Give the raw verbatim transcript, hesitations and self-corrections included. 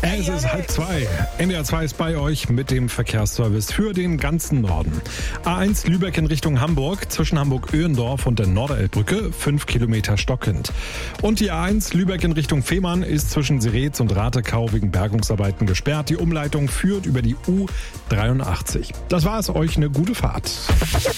Es ist halb zwei. N D R zwei ist bei euch mit dem Verkehrsservice für den ganzen Norden. A eins Lübeck in Richtung Hamburg, zwischen Hamburg-Öhendorf und der Norderelbbrücke, fünf Kilometer stockend. Und die A eins Lübeck in Richtung Fehmarn ist zwischen Siretz und Ratekau wegen Bergungsarbeiten gesperrt. Die Umleitung führt über die U dreiundachtzig. Das war's, euch eine gute Fahrt.